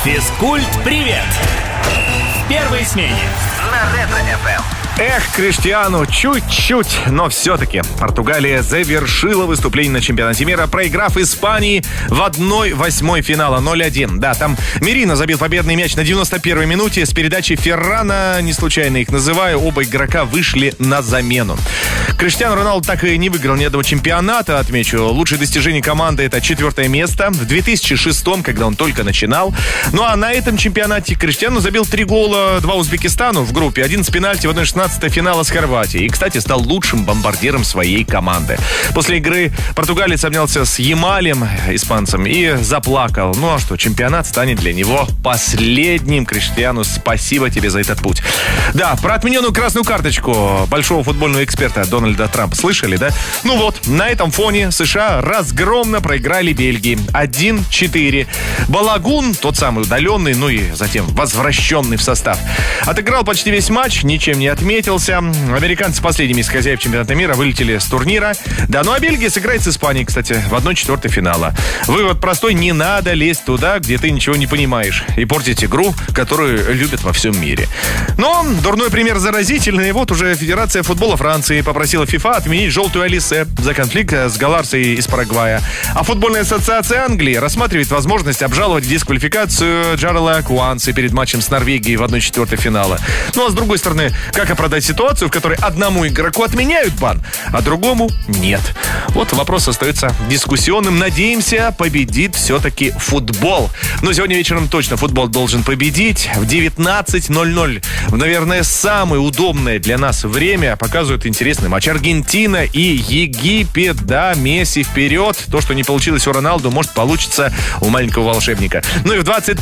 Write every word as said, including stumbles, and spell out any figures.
Физкульт-привет! В первой смене на Ретро-эф эм. Эх, Криштиану, чуть-чуть, но все-таки Португалия завершила выступление на чемпионате мира, проиграв Испании в одна восьмая финала ноль один. Да, там Мерино забил победный мяч на девяносто первой минуте с передачи Феррана, не случайно их называю, оба игрока вышли на замену. Криштиану Роналду так и не выиграл ни одного чемпионата, отмечу. Лучшее достижение команды — это четвертое место в две тысячи шестом, когда он только начинал. Ну а на этом чемпионате Криштиану забил три гола, два Узбекистану в группе, один с пенальти в одна шестнадцать финала с Хорватией. И, кстати, стал лучшим бомбардиром своей команды. После игры португалец обнялся с Ямалем, испанцем, и заплакал. Ну а что, чемпионат станет для него последним. Криштиану, спасибо тебе за этот путь. Да, про отмененную красную карточку большого футбольного эксперта Дональда Трампа слышали, да? Ну вот, на этом фоне США разгромно проиграли Бельгии один четыре. Балагун, тот самый удаленный, ну и затем возвращенный в состав, отыграл почти весь матч, ничем не отметился. Американцы последними из хозяев чемпионата мира вылетели с турнира. Да, ну а Бельгия сыграет с Испанией, кстати, в одна четвертая финала. Вывод простой: не надо лезть туда, где ты ничего не понимаешь, и портить игру, которую любят во всем мире. Но дурной пример заразительный. Вот уже Федерация футбола Франции попросила ФИФА отменить желтую Алисе за конфликт с голландцей из Парагвая. А футбольная ассоциация Англии рассматривает возможность обжаловать дисквалификацию Джарела Куанси перед матчем с Норвегией в одна четвертая финала. Ну а с другой стороны, как оправдать ситуацию, в которой одному игроку отменяют бан, а другому нет? Вот вопрос остается дискуссионным. Надеемся, победит все-таки футбол. Но сегодня вечером точно футбол должен победить. В девятнадцать ноль ноль, наверное, самое удобное для нас время, показывают интересный матч Аргентина и Египет. Да, Месси вперед. То, что не получилось у Роналду, может получится у маленького волшебника. Ну и в двадцать